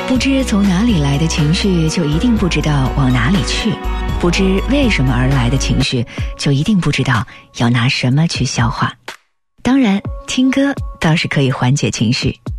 不知从哪里来的情绪，就一定不知道往哪里去；不知为什么而来的情绪，就一定不知道要拿什么去消化。当然，听歌倒是可以缓解情绪。